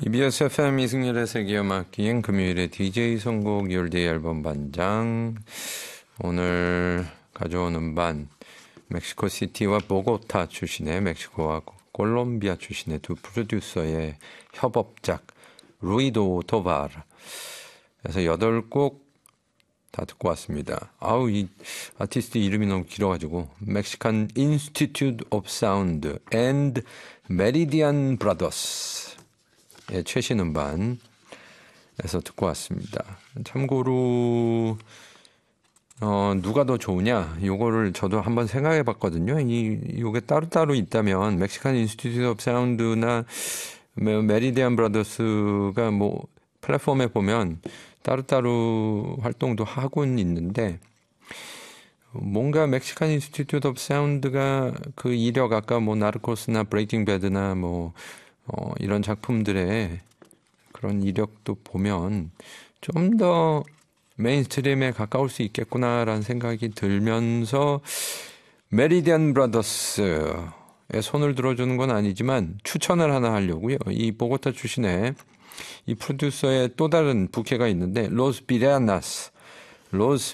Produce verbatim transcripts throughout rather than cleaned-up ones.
이비에스 에프엠 이승열의 세계음악 기행 금요일에 디제이 선곡 열대의 앨범 반장. 오늘 가져온 음반 멕시코 시티와 보고타 출신의 멕시코와 콜롬비아 출신의 두 프로듀서의 협업작 루이도 토바르 그래서 여덟 곡 다 듣고 왔습니다. 아우 이 아티스트 이름이 너무 길어가지고 멕시칸 인스티튜트 오브 사운드 앤드 메리디안 브라더스의 최신 음반에서 듣고 왔습니다. 참고로 어, 누가 더 좋으냐? 요거를 저도 한번 생각해 봤거든요. 이, 요게 따로따로 있다면, 멕시칸 인스티튜트 오브 사운드나 메리디안 브라더스가 뭐, 플랫폼에 보면 따로따로 활동도 하고는 있는데, 뭔가 멕시칸 인스티튜트 오브 사운드가 그 이력, 아까 뭐, 나르코스나 브레이킹 배드나 뭐, 어, 이런 작품들의 그런 이력도 보면 좀 더 메인스트림에 가까울 수 있겠구나라는 생각이 들면서 메리디안 브라더스의 손을 들어주는 건 아니지만 추천을 하나 하려고요. 이 보고타 출신의 이 프로듀서의 또 다른 부캐가 있는데 로스 비라나스, 로스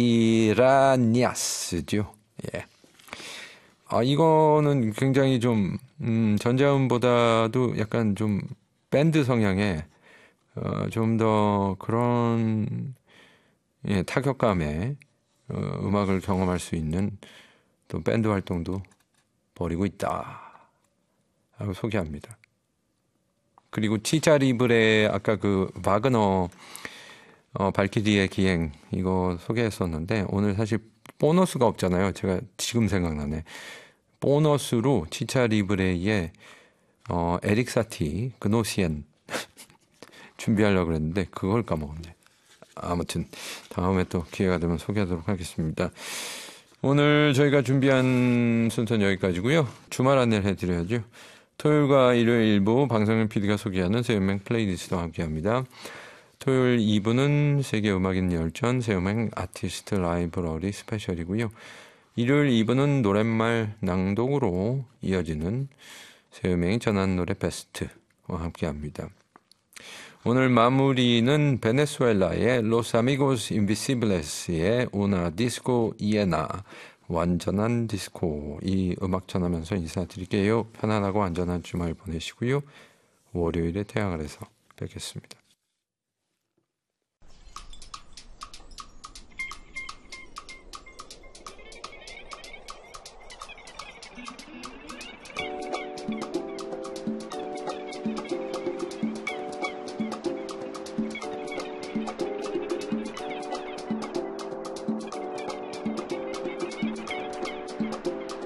비라니아스죠. 예. 아 이거는 굉장히 좀 음, 전자음보다도 약간 좀 밴드 성향의 어, 좀 더 그런 예, 타격감에 어, 음악을 경험할 수 있는 또 밴드 활동도 벌이고 있다 하고 소개합니다. 그리고 치차 리브레 아까 그 바그너 어, 발키리의 기행 이거 소개했었는데 오늘 사실 보너스가 없잖아요. 제가 지금 생각나네. 보너스로 치차 리브레의 어, 에릭 사티 그노시엔 준비하려고 그랬는데 그걸 까먹었네. 아무튼 다음에 또 기회가 되면 소개하도록 하겠습니다. 오늘 저희가 준비한 순서는 여기까지고요. 주말 안내를 해드려야죠. 토요일과 일요일 일부 방송현 피디가 소개하는 새음악 플레이리스트와 함께합니다. 토요일 이 부는 세계음악인 열전 새음악 아티스트 라이브러리 스페셜이고요. 일요일 이 부는 노랫말 낭독으로 이어지는 새음악이 전한 노래 베스트와 함께합니다. 오늘 마무리는 베네수엘라의 Los Amigos Invisibles의 Una Disco Llena 완전한 디스코 이 음악 전하면서 인사드릴게요. 편안하고 안전한 주말 보내시고요. 월요일에 태양을 해서 뵙겠습니다.